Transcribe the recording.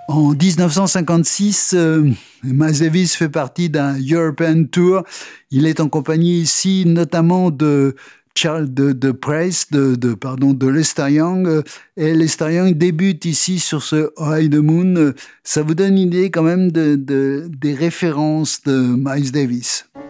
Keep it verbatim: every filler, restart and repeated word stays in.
En dix-neuf cent cinquante-six, euh, Miles Davis fait partie d'un European Tour. Il est en compagnie ici notamment de Charles de, de Price, de, de, pardon, de Lester Young. Et Lester Young débute ici sur ce Oh High the Moon. Ça vous donne une idée quand même de, de, des références de Miles Davis.